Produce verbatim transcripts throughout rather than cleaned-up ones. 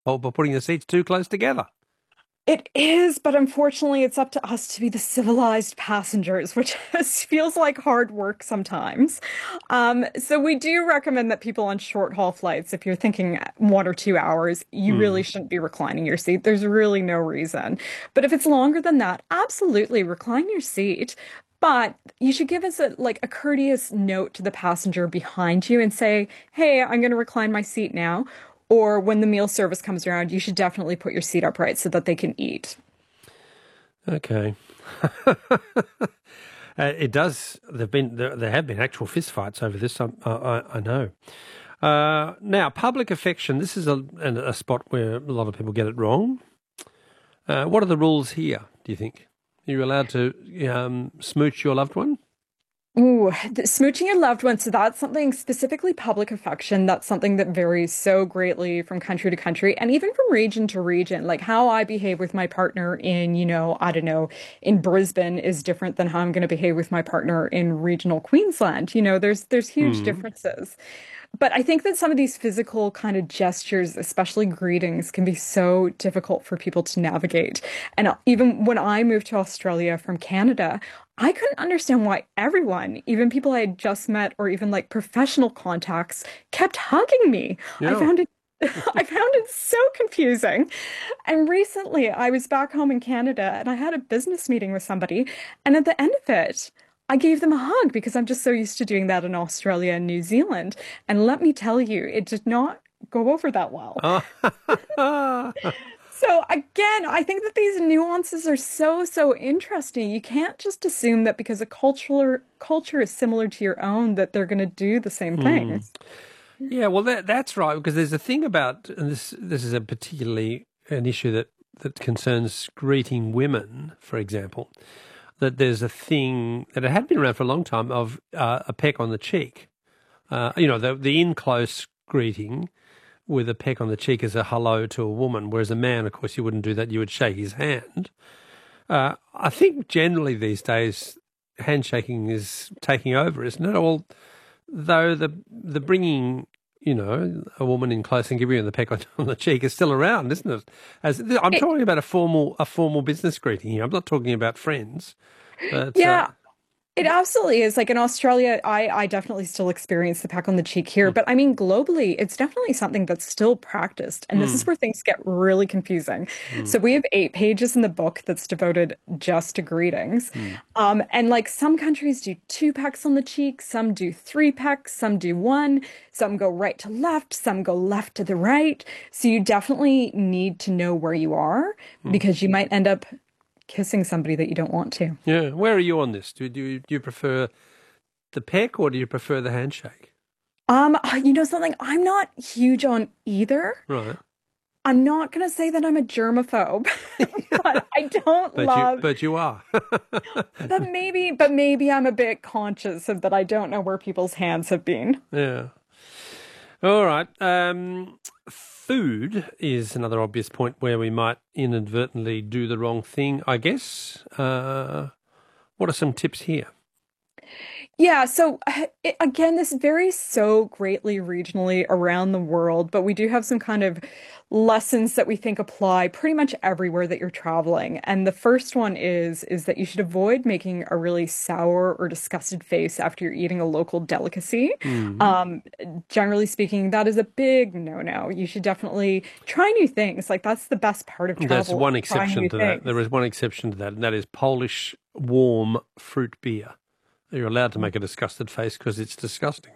Oh, by putting the seats too close together. It is, but unfortunately, it's up to us to be the civilized passengers, which is- feels like hard work sometimes. Um, so we do recommend that people on short haul flights, if you're thinking one or two hours, you Hmm. really shouldn't be reclining your seat. There's really no reason. But if it's longer than that, absolutely recline your seat. But you should give us a like a courteous note to the passenger behind you and say, "Hey, I'm going to recline my seat now." Or when the meal service comes around, you should definitely put your seat upright so that they can eat. Okay. Uh, it does. There've been there, there have been actual fistfights over this. I, I, I know. Uh, now, public affection. This is a, a spot where a lot of people get it wrong. Uh, what are the rules here? Do you think? Are you allowed to um, smooch your loved one? Ooh, th- smooching your loved ones. So that's something specifically public affection. That's something that varies so greatly from country to country and even from region to region. Like how I behave with my partner in, you know, I don't know, in Brisbane is different than how I'm going to behave with my partner in regional Queensland. You know, there's there's huge Hmm. differences. But I think that some of these physical kind of gestures, especially greetings, can be so difficult for people to navigate. And uh, even when I moved to Australia from Canada, I couldn't understand why everyone, even people I had just met or even like professional contacts, kept hugging me. I Yeah. found it I found it so confusing. And recently I was back home in Canada and I had a business meeting with somebody, and at the end of it, I gave them a hug because I'm just so used to doing that in Australia and New Zealand. And let me tell you, it did not go over that well. Oh. So again, I think that these nuances are so, so interesting. You can't just assume that because a cultural culture is similar to your own that they're going to do the same Hmm. things. Yeah, well, that, that's right, because there's a thing about, and this this is a particularly an issue that, that concerns greeting women, for example, that there's a thing that it had been around for a long time of uh, a peck on the cheek. Uh, you know, the, the in-close greeting with a peck on the cheek is a hello to a woman, whereas a man, of course, you wouldn't do that. You would shake his hand. Uh, I think generally these days, handshaking is taking over, isn't it? All though the the bringing, you know, a woman in close and giving her the peck on, on the cheek is still around, isn't it? As I'm It, talking about a formal a formal business greeting here. I'm not talking about friends, but uh, yeah, it absolutely is. Like in Australia, I, I definitely still experience the peck on the cheek here. mm, But I mean, globally, it's definitely something that's still practiced. And this is mm, where things get really confusing. mm, So we have eight pages in the book that's devoted just to greetings. mm. Um, and like some countries do two pecks on the cheek, some do three pecks, some do one, some go right to left, some go left to the right. So you definitely need to know where you are Mm. because you might end up kissing somebody that you don't want to. Yeah. Where are you on this? Do, do you do you prefer the peck or do you prefer the handshake? Um, you know something? I'm not huge on either. Right. I'm not gonna say that I'm a germaphobe, but I don't But you love, but you are. but maybe, but maybe I'm a bit conscious of that I don't know where people's hands have been. Yeah. All right. Um, food is another obvious point where we might inadvertently do the wrong thing, I guess. Uh, what are some tips here? Yeah, so uh, it, again, this varies so greatly regionally around the world, but we do have some kind of lessons that we think apply pretty much everywhere that you're traveling. And the first one is is that you should avoid making a really sour or disgusted face after you're eating a local delicacy. Hmm. Um, Generally speaking, that is a big no-no. You should definitely try new things. Like that's the best part of There's travel, one trying exception new to that. There things. is one exception to that, and that is Polish warm fruit beer. You're allowed to make a disgusted face because it's disgusting.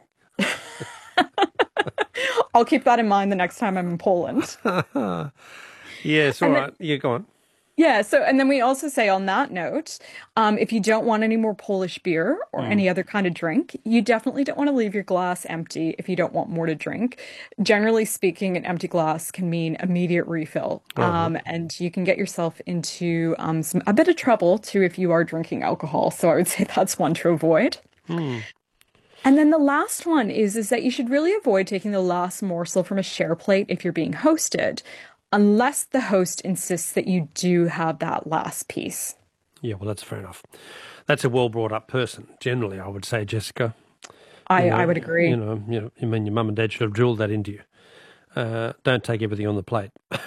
I'll keep that in mind the next time I'm in Poland. Yes, all And then right. Yeah, go on. yeah, so and then we also say on that note, um, if you don't want any more Polish beer or Mm. any other kind of drink, you definitely don't want to leave your glass empty if you don't want more to drink. Generally speaking, an empty glass can mean immediate refill, Uh-huh. um, and you can get yourself into um, some a bit of trouble too if you are drinking alcohol. So I would say that's one to avoid. Mm. And then the last one is is that you should really avoid taking the last morsel from a share plate if you're being hosted, unless the host insists that you do have that last piece. Yeah, well, that's fair enough. That's a well brought up person, generally, I would say, Jessica. You I I would know, you agree. know, you know, I mean, your mum and dad should have drilled that into you. uh, don't take everything on the plate.